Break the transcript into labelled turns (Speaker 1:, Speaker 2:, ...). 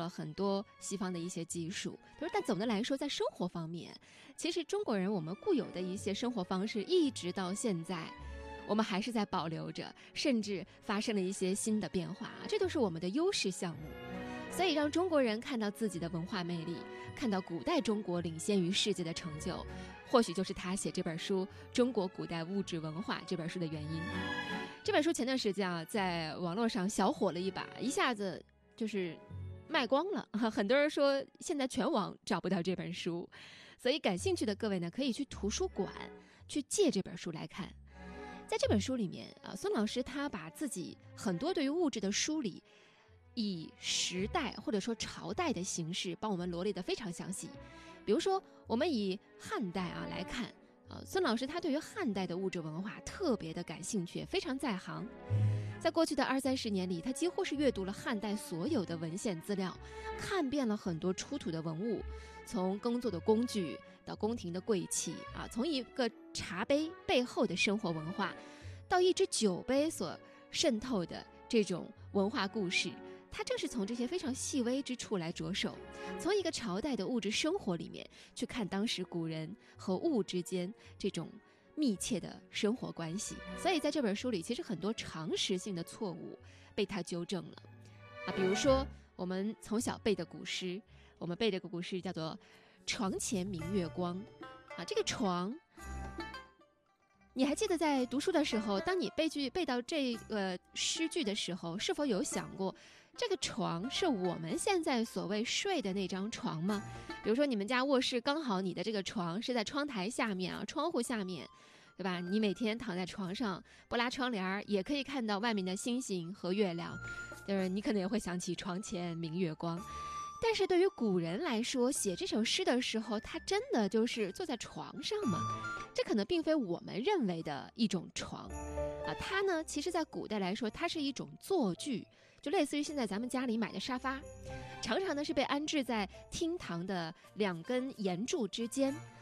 Speaker 1: 了很多西方的一些技术。但总的来说，在生活方面，其实中国人我们固有的一些生活方式，一直到现在我们还是在保留着，甚至发生了一些新的变化，这都是我们的优势项目。所以让中国人看到自己的文化魅力，看到古代中国领先于世界的成就，或许就是他写这本书《中国古代物质文化》这本书的原因。这本书前段时间在网络上小火了一把，一下子就是卖光了，很多人说现在全网找不到这本书，所以感兴趣的各位呢，可以去图书馆去借这本书来看。在这本书里面孙老师他把自己很多对于物质的梳理，以时代或者说朝代的形式帮我们罗列得非常详细。比如说我们以汉代来看孙老师他对于汉代的物质文化特别的感兴趣，非常在行。在过去的20-30年里，他几乎是阅读了汉代所有的文献资料，看遍了很多出土的文物，从耕作的工具到宫廷的贵器从一个茶杯背后的生活文化，到一只酒杯所渗透的这种文化故事，他正是从这些非常细微之处来着手，从一个朝代的物质生活里面去看当时古人和物之间这种密切的生活关系。所以在这本书里，其实很多常识性的错误被他纠正了比如说我们从小背的古诗，我们背这个古诗叫做床前明月光这个床，你还记得在读书的时候，当你背到这个诗句的时候，是否有想过这个床是我们现在所谓睡的那张床吗？比如说你们家卧室刚好你的这个床是在窗台下面窗户下面，对吧？你每天躺在床上不拉窗帘也可以看到外面的星星和月亮，就是你可能也会想起床前明月光。但是对于古人来说，写这首诗的时候，他真的就是坐在床上吗？这可能并非我们认为的一种床它呢，其实在古代来说，它是一种坐具，就类似于现在咱们家里买的沙发，常常呢是被安置在厅堂的2根檐柱之间